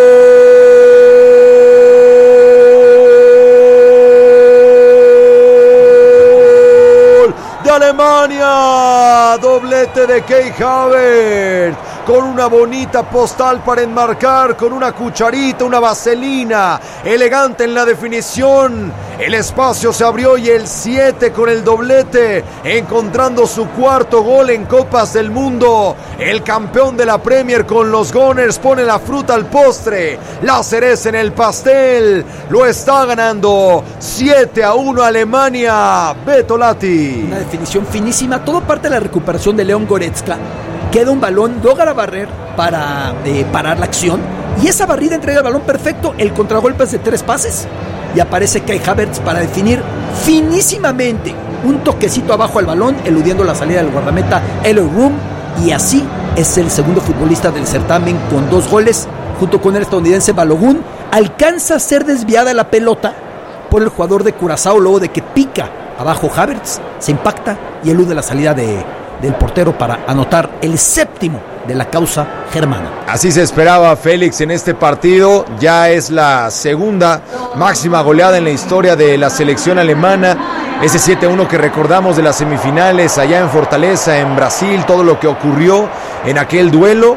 De Alemania, doblete de Keylor Havertz. Con una bonita postal para enmarcar, con una cucharita, una vaselina, elegante en la definición. El espacio se abrió y el siete con el doblete, encontrando su cuarto gol en Copas del Mundo. El campeón de la Premier con los Gunners pone la fruta al postre, la cereza en el pastel. Lo está ganando siete a uno Alemania. Beto Lati. Una definición finísima, todo parte de la recuperación de León Goretzka. Queda un balón, logra barrer para eh, parar la acción. Y esa barrida entrega el balón perfecto. El contragolpe es de tres pases. Y aparece Keylor Havertz para definir finísimamente un toquecito abajo al balón, eludiendo la salida del guardameta Eloy Room. Y así es el segundo futbolista del certamen con dos goles. Junto con el estadounidense Balogun. Alcanza a ser desviada la pelota por el jugador de Curazao luego de que pica abajo Havertz. Se impacta y elude la salida de... del portero para anotar el séptimo de la causa germana. Así se esperaba Félix en este partido. Ya es la segunda máxima goleada en la historia de la selección alemana. Ese siete a uno que recordamos de las semifinales allá en Fortaleza, en Brasil, todo lo que ocurrió en aquel duelo.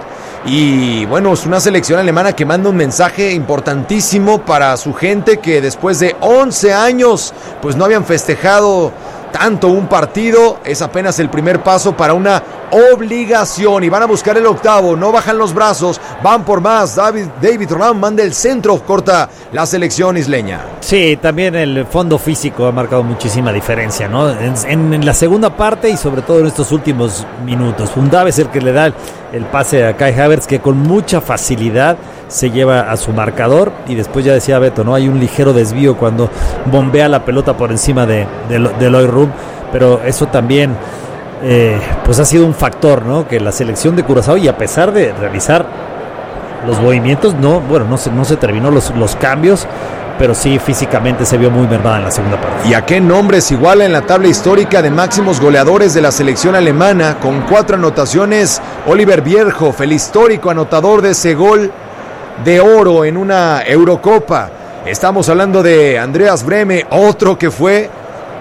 Y bueno, es una selección alemana que manda un mensaje importantísimo para su gente, que después de once años pues no habían festejado tanto un partido. Es apenas el primer paso para una obligación y van a buscar el octavo, no bajan los brazos, van por más. David, David Ram manda el centro, corta la selección isleña. Sí, también el fondo físico ha marcado muchísima diferencia, ¿no? En, en, en la segunda parte y sobre todo en estos últimos minutos. Fundave es el que le da el, el pase a Kai Havertz, que con mucha facilidad se lleva a su marcador, y después ya decía Beto, ¿no? Hay un ligero desvío cuando bombea la pelota por encima de, de, de Eloy Room, pero eso también eh, pues ha sido un factor, ¿no? Que la selección de Curazao, y a pesar de realizar los movimientos, no, bueno, no se, no se terminó los, los cambios, pero sí físicamente se vio muy mermada en la segunda parte. ¿Y a qué nombres iguala en la tabla histórica de máximos goleadores de la selección alemana? Con cuatro anotaciones, Oliver Bierhoff, el histórico anotador de ese gol de oro en una Eurocopa. Estamos hablando de Andreas Brehme, otro que fue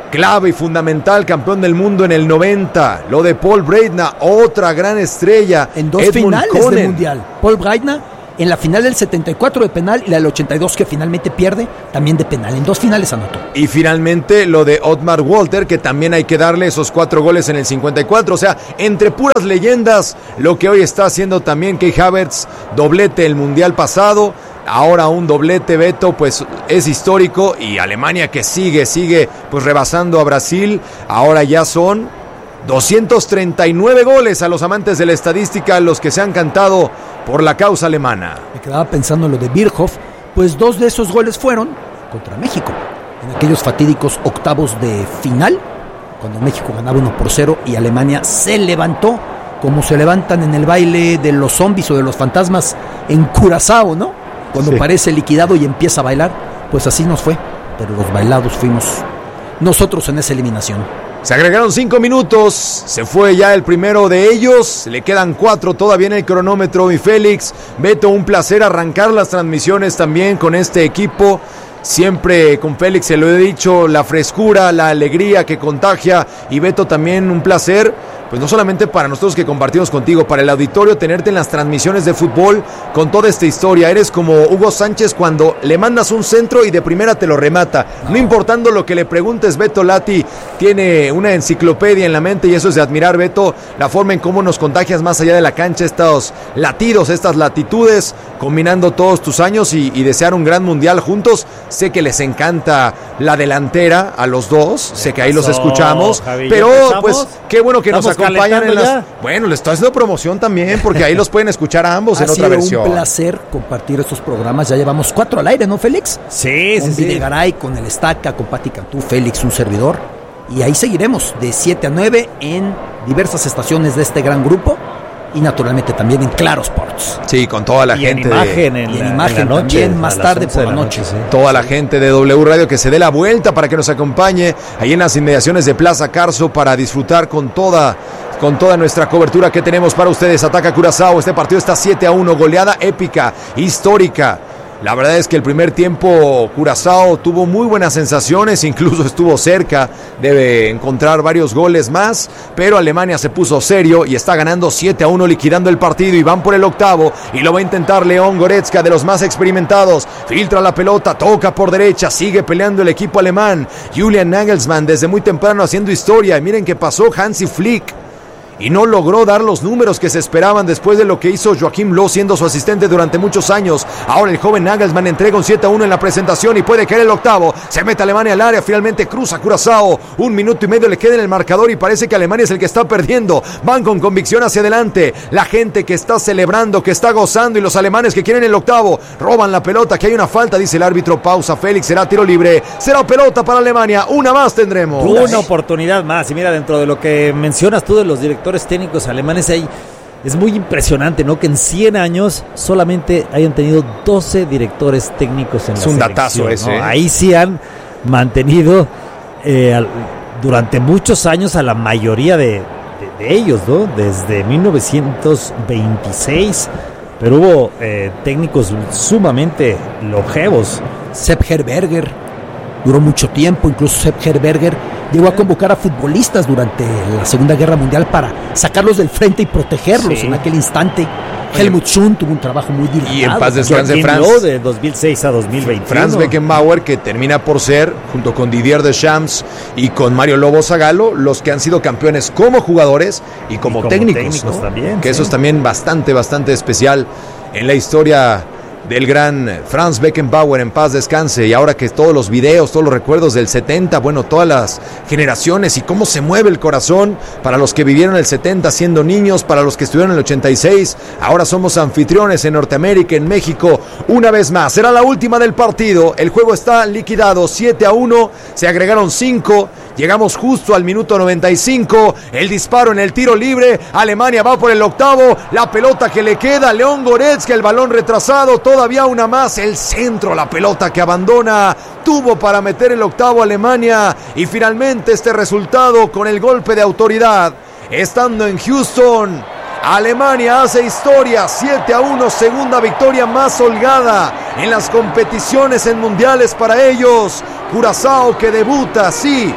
clave y fundamental, campeón del mundo en el noventa. Lo de Paul Breitner, otra gran estrella. En dos Edmund finales Conan. del Mundial. Paul Breitner en la final del setenta y cuatro de penal y la del ochenta y dos que finalmente pierde, también de penal. En dos finales anotó. Y finalmente lo de Otmar Walter, que también hay que darle esos cuatro goles en el cincuenta y cuatro. O sea, entre puras leyendas, lo que hoy está haciendo también Kai Havertz, doblete el Mundial pasado. Ahora un doblete, Beto, pues es histórico. Y Alemania que sigue, sigue pues rebasando a Brasil. Ahora ya son doscientos treinta y nueve goles a los amantes de la estadística, los que se han cantado por la causa alemana. Me quedaba pensando en lo de Bierhoff, pues dos de esos goles fueron contra México, en aquellos fatídicos octavos de final, cuando México ganaba uno por cero y Alemania se levantó, como se levantan en el baile de los zombies o de los fantasmas en Curazao, ¿no? Cuando Sí. parece liquidado y empieza a bailar, pues así nos fue, pero los bailados fuimos nosotros en esa eliminación. Se agregaron cinco minutos, se fue ya el primero de ellos, le quedan cuatro todavía en el cronómetro. Y Félix, Beto, un placer arrancar las transmisiones también con este equipo. Siempre con Félix, se lo he dicho, la frescura, la alegría que contagia. Y Beto, también un placer, pues no solamente para nosotros que compartimos contigo, para el auditorio, tenerte en las transmisiones de fútbol con toda esta historia. Eres como Hugo Sánchez cuando le mandas un centro y de primera te lo remata. No importando lo que le preguntes, Beto Lati tiene una enciclopedia en la mente y eso es de admirar, Beto, la forma en cómo nos contagias más allá de la cancha, estos latidos, estas latitudes, combinando todos tus años y, y desear un gran mundial juntos. Sé que les encanta la delantera a los dos, sé que ahí los escuchamos, Javi, pero ¿ya pues qué bueno que nos ¿Estamos acompañan en las... calentando Bueno, les estoy haciendo promoción también porque ahí los pueden escuchar a ambos Ha en otra sido versión. un placer compartir estos programas, ya llevamos cuatro al aire, ¿no, Félix? Sí, Con sí, sí. Videgaray, con el Estaca, con Pati Cantú, Félix, un servidor. Y ahí seguiremos de siete a nueve en diversas estaciones de este gran grupo y naturalmente también en Claro Sports. Sí, con toda la Y en gente imagen, de... en y en la- imagen en la noche, también, a más las tarde once por de la noche. sí. Toda la gente de W Radio que se dé la vuelta para que nos acompañe ahí en las inmediaciones de Plaza Carso para disfrutar con toda, con toda nuestra cobertura que tenemos para ustedes. Ataca Curazao, este partido está siete a uno, goleada épica, histórica. La verdad es que el primer tiempo Curazao tuvo muy buenas sensaciones, incluso estuvo cerca de encontrar varios goles más, pero Alemania se puso serio y está ganando siete a uno, liquidando el partido, y van por el octavo y lo va a intentar León Goretzka, de los más experimentados. Filtra la pelota, toca por derecha, sigue peleando el equipo alemán. Julian Nagelsmann desde muy temprano haciendo historia, y miren qué pasó Hansi Flick. Y no logró dar los números que se esperaban después de lo que hizo Joachim Löw siendo su asistente durante muchos años. Ahora el joven Nagelsmann entrega un siete a uno en la presentación y puede caer el octavo. Se mete Alemania al área, finalmente cruza Curazao. Un minuto y medio le queda en el marcador y parece que Alemania es el que está perdiendo. Van con convicción hacia adelante. La gente que está celebrando, que está gozando, y los alemanes que quieren el octavo. Roban la pelota, que hay una falta, dice el árbitro. Pausa, Félix, será tiro libre. Será pelota para Alemania. Una más tendremos. Una oportunidad más. Y mira, dentro de lo que mencionas tú de los directores técnicos alemanes, ahí es muy impresionante, ¿no? Que en cien años solamente hayan tenido doce directores técnicos en Es la un selección, datazo ¿no? ese, ¿eh? Ahí sí han mantenido eh, al- durante muchos años a la mayoría de, de- de ellos, ¿no? Desde mil novecientos veintiséis, pero hubo eh, técnicos sumamente longevos. Sepp Herberger duró mucho tiempo, incluso Sepp Herberger llegó a convocar a futbolistas durante la Segunda Guerra Mundial para sacarlos del frente y protegerlos Sí. en aquel instante. Helmut Schön tuvo un trabajo muy dilatado. Y en paz descanse Joachim Franz. Löw de dos mil seis a dos mil veintiuno. Franz Beckenbauer, que termina por ser, junto con Didier Deschamps y con Mario Lobo Zagallo, los que han sido campeones como jugadores y como, Y como técnicos, técnicos ¿no? también, que sí. eso es también bastante, bastante especial en la historia del gran Franz Beckenbauer, en paz descanse. Y ahora que todos los videos, todos los recuerdos del setenta, bueno, todas las generaciones y cómo se mueve el corazón para los que vivieron el setenta siendo niños, para los que estuvieron en el ochenta y seis, ahora somos anfitriones en Norteamérica, en México, una vez más. Será la última del partido, el juego está liquidado, siete a uno, se agregaron cinco, llegamos justo al minuto noventa y cinco, el disparo en el tiro libre, Alemania va por el octavo, la pelota que le queda, León Goretzka, el balón retrasado, todavía una más, el centro, la pelota que abandona, tuvo para meter el octavo Alemania, y finalmente este resultado con el golpe de autoridad, estando en Houston, Alemania hace historia, siete a uno, segunda victoria más holgada en las competiciones en mundiales para ellos. Curazao que debuta, sí,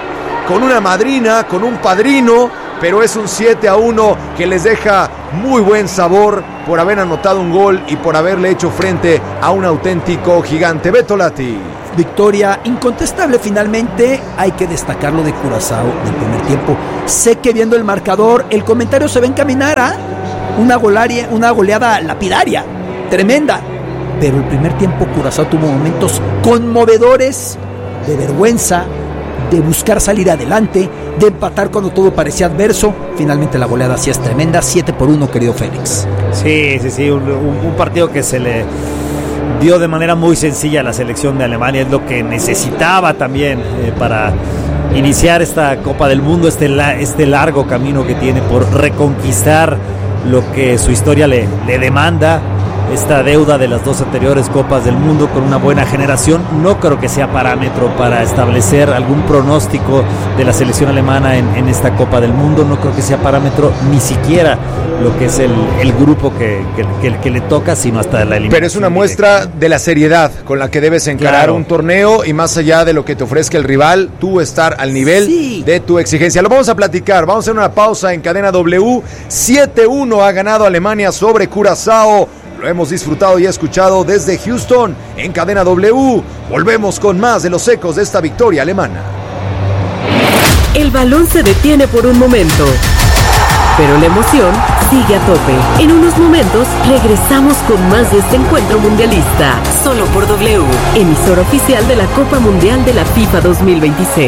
con una madrina, con un padrino, pero es un siete a uno que les deja muy buen sabor por haber anotado un gol y por haberle hecho frente a un auténtico gigante. Beto Lati. Victoria incontestable finalmente, hay que destacarlo de Curazao del primer tiempo. Sé que viendo el marcador el comentario se va a encaminar a una, golaria, una goleada lapidaria, tremenda, pero el primer tiempo Curazao tuvo momentos conmovedores de vergüenza, de buscar salir adelante, de empatar cuando todo parecía adverso. Finalmente la goleada sí es tremenda, siete por uno, querido Félix. Sí, sí, sí, un, un, un partido que se le dio de manera muy sencilla a la selección de Alemania, es lo que necesitaba también eh, para iniciar esta Copa del Mundo, este, la, este largo camino que tiene por reconquistar lo que su historia le, le demanda. Esta deuda de las dos anteriores Copas del Mundo con una buena generación no creo que sea parámetro para establecer algún pronóstico de la selección alemana en, en esta Copa del Mundo. No creo que sea parámetro ni siquiera lo que es el, el grupo que, que, que, que le toca, sino hasta la eliminación. Pero es una muestra directa de la seriedad con la que debes encarar claro. un torneo, y más allá de lo que te ofrezca el rival, tú estar al nivel sí. de tu exigencia. Lo vamos a platicar, vamos a hacer una pausa en Cadena W. siete uno ha ganado Alemania sobre Curazao. Lo hemos disfrutado y escuchado desde Houston en Cadena W. Volvemos con más de los ecos de esta victoria alemana. El balón se detiene por un momento, pero la emoción sigue a tope. En unos momentos regresamos con más de este encuentro mundialista, solo por W, emisora oficial de la Copa Mundial de la FIFA dos mil veintiséis.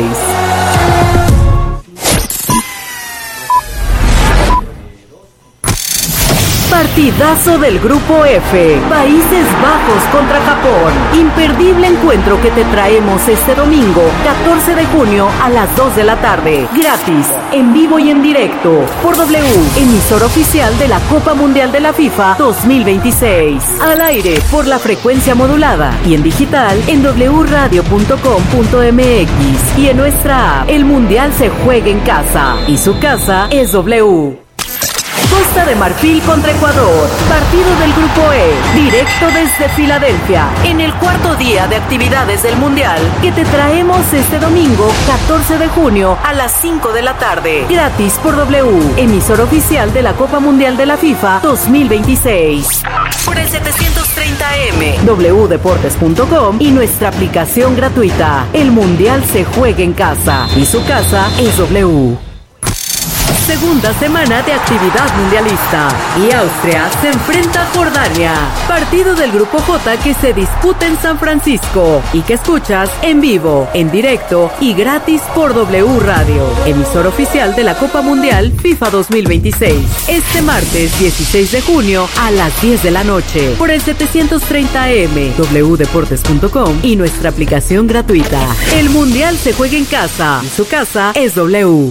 Partidazo del Grupo F, Países Bajos contra Japón. Imperdible encuentro que te traemos este domingo, catorce de junio a las dos de la tarde. Gratis, en vivo y en directo, por W, emisora oficial de la Copa Mundial de la FIFA dos mil veintiséis. Al aire, por la frecuencia modulada y en digital en doble radio punto com punto m x y en nuestra app. El Mundial se juega en casa y su casa es W. Costa de Marfil contra Ecuador, partido del Grupo E, directo desde Filadelfia, en el cuarto día de actividades del Mundial, que te traemos este domingo, catorce de junio, a las cinco de la tarde, gratis por W, emisora oficial de la Copa Mundial de la FIFA dos mil veintiséis. Por el setecientos treinta eme, doble u deportes punto com y nuestra aplicación gratuita. El Mundial se juega en casa, y su casa es W. Segunda semana de actividad mundialista y Austria se enfrenta a Jordania. Partido del Grupo J que se disputa en San Francisco y que escuchas en vivo, en directo y gratis por W Radio, emisora oficial de la Copa Mundial FIFA dos mil veintiséis. Este martes dieciséis de junio a las diez de la noche por el setecientos treinta eme, doble u deportes punto com y nuestra aplicación gratuita. El Mundial se juega en casa y su casa es W.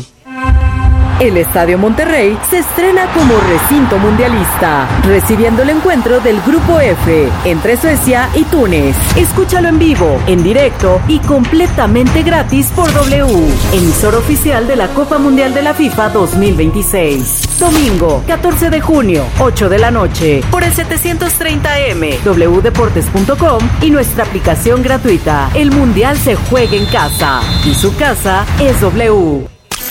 El Estadio Monterrey se estrena como recinto mundialista, recibiendo el encuentro del Grupo F entre Suecia y Túnez. Escúchalo en vivo, en directo y completamente gratis por W, emisora oficial de la Copa Mundial de la FIFA dos mil veintiséis. Domingo, catorce de junio, ocho de la noche, por el setecientos treinta eme, doble u deportes punto com y nuestra aplicación gratuita. El Mundial se juega en casa y su casa es W.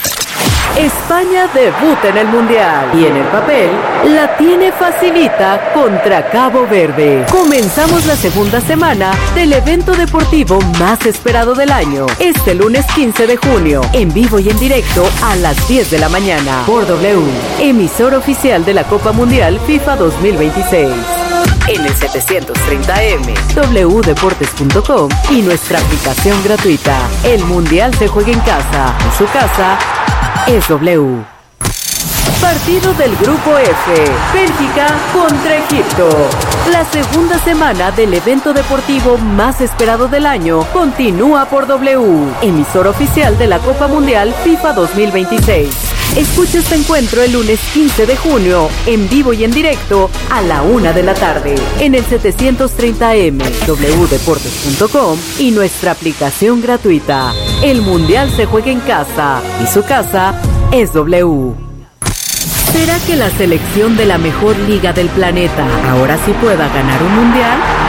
España debuta en el Mundial y en el papel la tiene facilita contra Cabo Verde. Comenzamos la segunda semana del evento deportivo más esperado del año, este lunes quince de junio, en vivo y en directo a las diez de la mañana por W, emisora oficial de la Copa Mundial FIFA dos mil veintiséis. En el setecientos treinta eme, doble u deportes punto com y nuestra aplicación gratuita. El Mundial se juega en casa, en su casa es W. Partido del Grupo F, Bélgica contra Egipto. La segunda semana del evento deportivo más esperado del año continúa por W, emisora oficial de la Copa Mundial FIFA dos mil veintiséis. Escucha este encuentro el lunes quince de junio, en vivo y en directo, a la una de la tarde, en el setecientos treinta eme, doble u deportes punto com y nuestra aplicación gratuita. El Mundial se juega en casa, y su casa es W. ¿Será que la selección de la mejor liga del planeta ahora sí pueda ganar un mundial?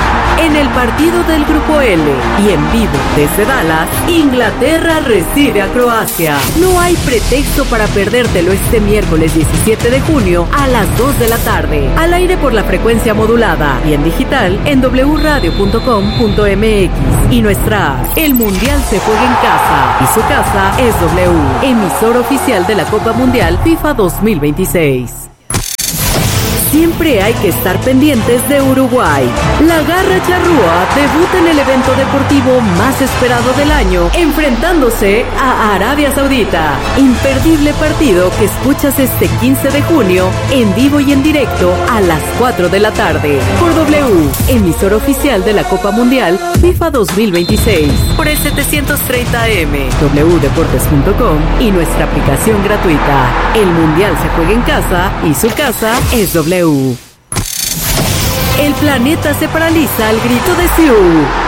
En el partido del Grupo L y en vivo desde Dallas, Inglaterra recibe a Croacia. No hay pretexto para perdértelo este miércoles diecisiete de junio a las dos de la tarde. Al aire por la frecuencia modulada y en digital en doble radio punto com punto m x y nuestra app. El Mundial se juega en casa y su casa es W, emisor oficial de la Copa Mundial FIFA dos mil veintiséis. Siempre hay que estar pendientes de Uruguay. La Garra Charrúa debuta en el evento deportivo más esperado del año, enfrentándose a Arabia Saudita. Imperdible partido que escuchas este quince de junio, en vivo y en directo a las cuatro de la tarde, por W, emisor oficial de la Copa Mundial FIFA dos mil veintiséis, por el setecientos treinta A M, doble u deportes punto com y nuestra aplicación gratuita. El Mundial se juega en casa y su casa es W. El planeta se paraliza al grito de Siu.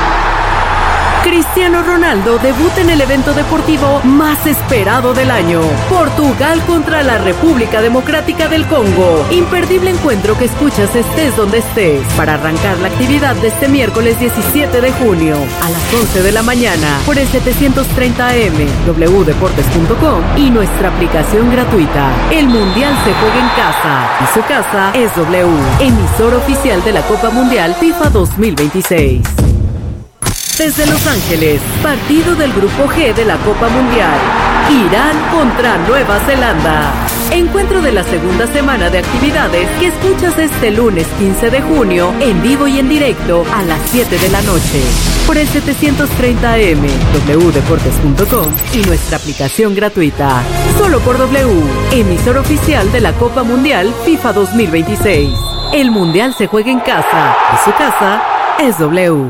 Cristiano Ronaldo debuta en el evento deportivo más esperado del año. Portugal contra la República Democrática del Congo. Imperdible encuentro que escuchas estés donde estés. Para arrancar la actividad de este miércoles diecisiete de junio a las once de la mañana por el setecientos treinta A M, doble u deportes punto com y nuestra aplicación gratuita. El Mundial se juega en casa y su casa es W, emisor oficial de la Copa Mundial FIFA dos mil veintiséis. Desde Los Ángeles, partido del Grupo G de la Copa Mundial. Irán contra Nueva Zelanda. Encuentro de la segunda semana de actividades que escuchas este lunes quince de junio en vivo y en directo a las siete de la noche por el setecientos treinta A M, doble u deportes punto com y nuestra aplicación gratuita. Solo por W, emisor oficial de la Copa Mundial FIFA dos mil veintiséis. El Mundial se juega en casa y su casa es W.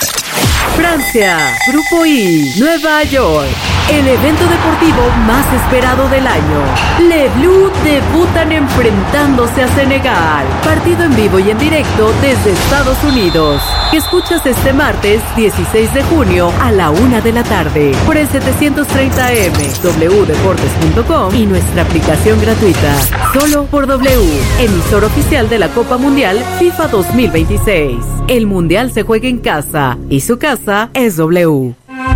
Francia, Grupo I, Nueva York. El evento deportivo más esperado del año. Les Bleus debutan enfrentándose a Senegal. Partido en vivo y en directo desde Estados Unidos. Que escuchas este martes dieciséis de junio a la una de la tarde por el setecientos treinta A M, doble u deportes punto com y nuestra aplicación gratuita. Solo por W, emisor oficial de la Copa Mundial FIFA dos mil veintiséis. El Mundial se juega en casa y su casa es W.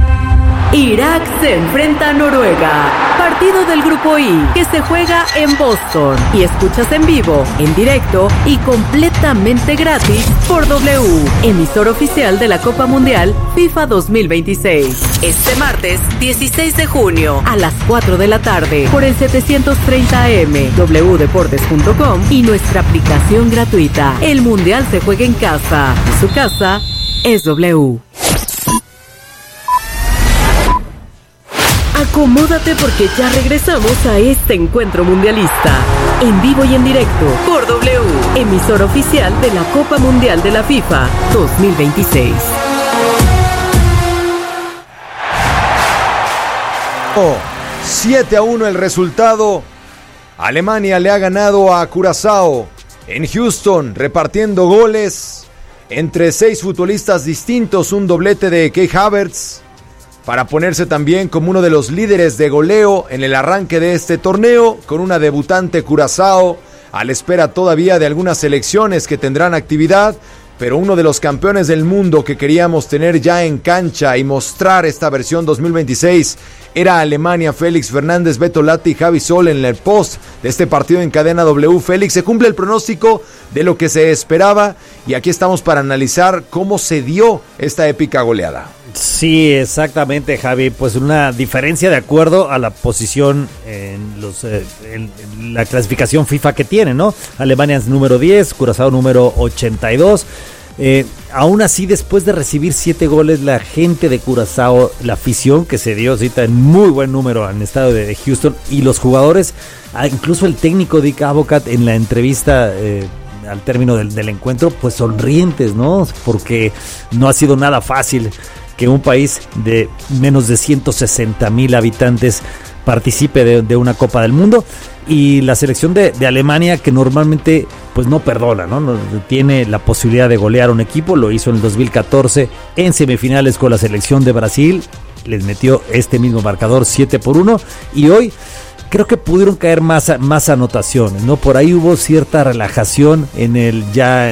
Irak se enfrenta a Noruega. Partido del Grupo I que se juega en Boston y escuchas en vivo, en directo y completamente gratis por W, emisor oficial de la Copa Mundial FIFA dos mil veintiséis. Este martes dieciséis de junio a las cuatro de la tarde por el setecientos treinta A M, doble u deportes punto com y nuestra aplicación gratuita. El Mundial se juega en casa y su casa es W. Acomódate porque ya regresamos a este encuentro mundialista. En vivo y en directo por W, emisor oficial de la Copa Mundial de la FIFA dos mil veintiséis. Oh, siete a uno el resultado. Alemania le ha ganado a Curazao en Houston, repartiendo goles entre seis futbolistas distintos, un doblete de Kai Havertz, para ponerse también como uno de los líderes de goleo en el arranque de este torneo, con una debutante Curazao a la espera todavía de algunas selecciones que tendrán actividad, pero uno de los campeones del mundo que queríamos tener ya en cancha y mostrar esta versión dos mil veintiséis era Alemania. Félix Fernández, Beto Lati y Javi Sol en el post de este partido en cadena W. Félix, se cumple el pronóstico de lo que se esperaba y aquí estamos para analizar cómo se dio esta épica goleada. Sí, exactamente, Javi. Pues una diferencia de acuerdo a la posición en, los, eh, en, en la clasificación FIFA que tiene, ¿no? Alemania es número diez, Curazao número ochenta y dos. Eh, aún así, después de recibir siete goles, la gente de Curazao, la afición que se dio cita en muy buen número en el estadio de Houston, y los jugadores, incluso el técnico Dick Advocaat en la entrevista eh, al término del, del encuentro, pues sonrientes, ¿no? Porque no ha sido nada fácil que un país de menos de ciento sesenta mil habitantes participe de, de una Copa del Mundo, y la selección de, de Alemania, que normalmente pues no perdona, ¿no? No tiene la posibilidad de golear a un equipo. Lo hizo en el dos mil catorce en semifinales con la selección de Brasil, les metió este mismo marcador siete por uno, y hoy creo que pudieron caer más, más anotaciones, ¿no? Por ahí hubo cierta relajación en el ya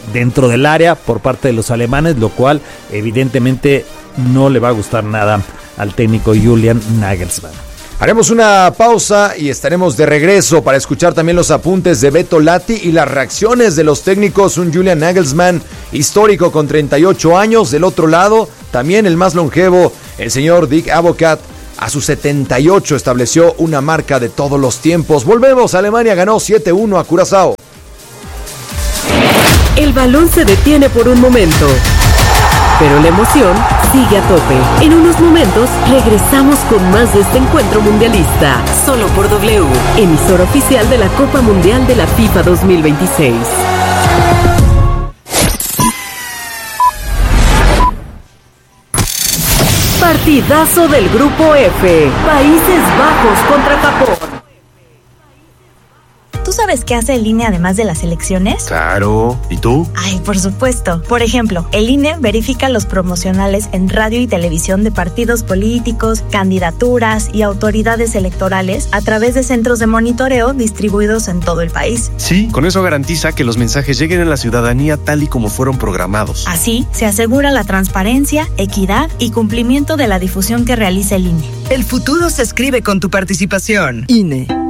dentro del área por parte de los alemanes, lo cual evidentemente no le va a gustar nada al técnico Julian Nagelsmann. Haremos una pausa y estaremos de regreso para escuchar también los apuntes de Beto Lati y las reacciones de los técnicos. Un Julian Nagelsmann histórico con treinta y ocho años. Del otro lado, también el más longevo, el señor Dick Advocaat. A sus setenta y ocho estableció una marca de todos los tiempos. Volvemos, Alemania ganó siete uno a Curazao. El balón se detiene por un momento, pero la emoción sigue a tope. En unos momentos regresamos con más de este encuentro mundialista, solo por W, emisora oficial de la Copa Mundial de la FIFA dos mil veintiséis. Partidazo del Grupo F, Países Bajos contra Japón. ¿Tú sabes qué hace el I N E además de las elecciones? Claro. ¿Y tú? Ay, por supuesto. Por ejemplo, el I N E verifica los promocionales en radio y televisión de partidos políticos, candidaturas y autoridades electorales a través de centros de monitoreo distribuidos en todo el país. Sí, con eso garantiza que los mensajes lleguen a la ciudadanía tal y como fueron programados. Así, se asegura la transparencia, equidad y cumplimiento de la difusión que realiza el I N E. El futuro se escribe con tu participación. I N E.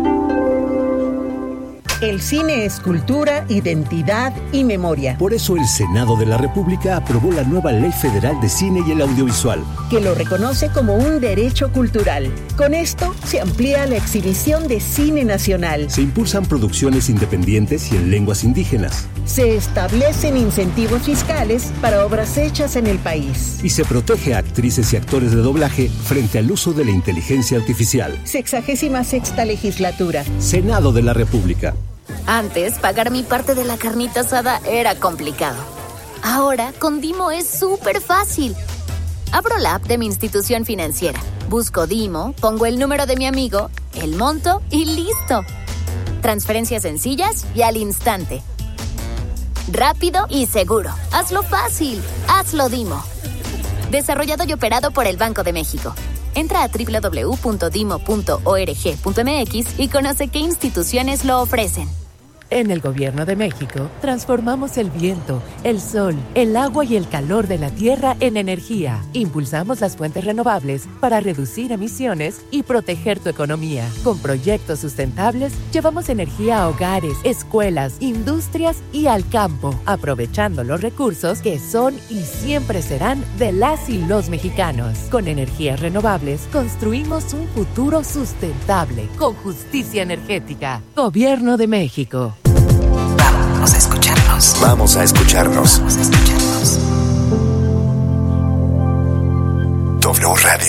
El cine es cultura, identidad y memoria. Por eso el Senado de la República aprobó la nueva Ley Federal de Cine y el Audiovisual, que lo reconoce como un derecho cultural. Con esto se amplía la exhibición de cine nacional. Se impulsan producciones independientes y en lenguas indígenas. Se establecen incentivos fiscales para obras hechas en el país. Y se protege a actrices y actores de doblaje frente al uso de la inteligencia artificial. Sexagésima sexta legislatura. Senado de la República. Antes, pagar mi parte de la carnita asada era complicado. Ahora, con Dimo es súper fácil. Abro la app de mi institución financiera, busco Dimo, pongo el número de mi amigo, el monto y listo. Transferencias sencillas y al instante. Rápido y seguro. Hazlo fácil. Hazlo Dimo. Desarrollado y operado por el Banco de México. Entra a doble u doble u doble u punto dimo punto org punto m x y conoce qué instituciones lo ofrecen. En el Gobierno de México, transformamos el viento, el sol, el agua y el calor de la tierra en energía. Impulsamos las fuentes renovables para reducir emisiones y proteger tu economía. Con proyectos sustentables, llevamos energía a hogares, escuelas, industrias y al campo, aprovechando los recursos que son y siempre serán de las y los mexicanos. Con energías renovables, construimos un futuro sustentable, con justicia energética. Gobierno de México. Vamos a escucharnos. Vamos a escucharnos. Vamos a escucharnos. W Radio.